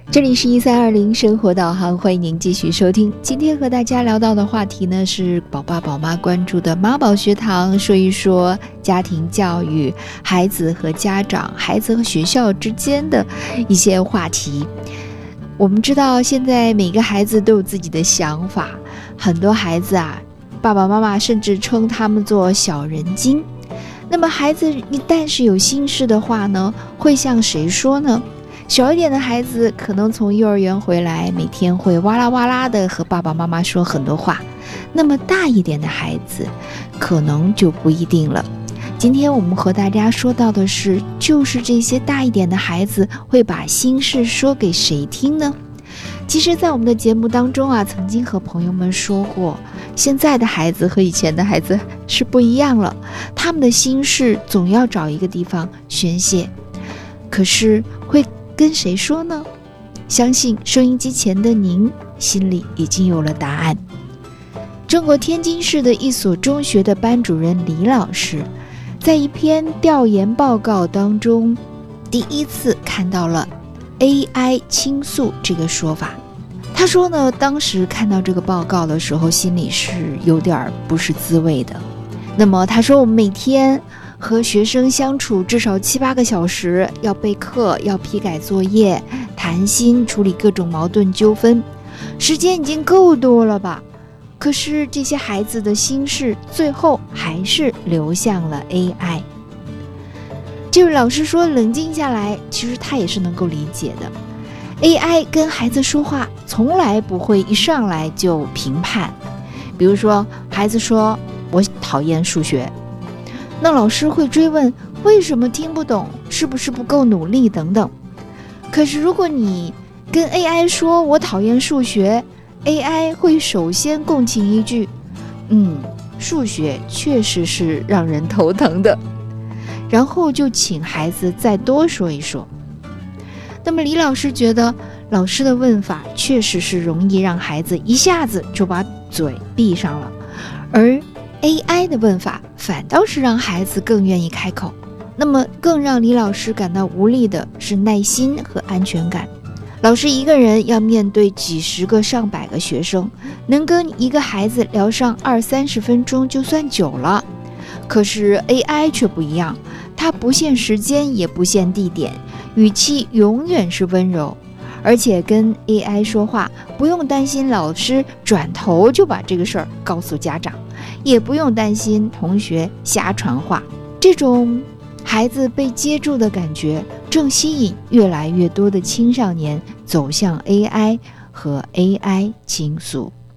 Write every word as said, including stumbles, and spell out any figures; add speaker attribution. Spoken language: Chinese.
Speaker 1: 这里是一三二零生活导航，欢迎您继续收听。今天和大家聊到的话题呢，是宝爸宝妈关注的妈宝学堂，说一说家庭教育、孩子和家长、孩子和学校之间的一些话题。我们知道现在每个孩子都有自己的想法，很多孩子啊，爸爸妈妈甚至称他们做小人精。那么孩子一旦是有心事的话呢，会向谁说呢？小一点的孩子可能从幼儿园回来，每天会哇啦哇啦的和爸爸妈妈说很多话。那么大一点的孩子可能就不一定了。今天我们和大家说到的是，就是这些大一点的孩子会把心事说给谁听呢？其实在我们的节目当中啊，曾经和朋友们说过，现在的孩子和以前的孩子是不一样了，他们的心事总要找一个地方宣泄，可是会跟谁说呢？相信收音机前的您心里已经有了答案。中国天津市的一所中学的班主任李老师，在一篇调研报告当中，第一次看到了 A I 倾诉这个说法。他说呢，当时看到这个报告的时候，心里是有点不是滋味的。那么他说，我们每天和学生相处至少七八个小时，要备课，要批改作业，谈心，处理各种矛盾纠纷，时间已经够多了吧？可是这些孩子的心事最后还是流向了 A I。 这位老师说，冷静下来，其实他也是能够理解的。 A I 跟孩子说话从来不会一上来就评判，比如说孩子说我讨厌数学，那老师会追问为什么听不懂，是不是不够努力等等。可是如果你跟 A I 说我讨厌数学， A I 会首先共情一句，嗯，数学确实是让人头疼的，然后就请孩子再多说一说。那么李老师觉得，老师的问法确实是容易让孩子一下子就把嘴闭上了，而 A I 的问法反倒是让孩子更愿意开口。那么更让李老师感到无力的是耐心和安全感。老师一个人要面对几十个上百个学生，能跟一个孩子聊上二三十分钟就算久了。可是 A I 却不一样，它不限时间也不限地点，语气永远是温柔，而且跟 A I 说话不用担心老师转头就把这个事儿告诉家长，也不用担心同学瞎传话。这种孩子被接住的感觉，正吸引越来越多的青少年走向 A I 和 A I 倾诉。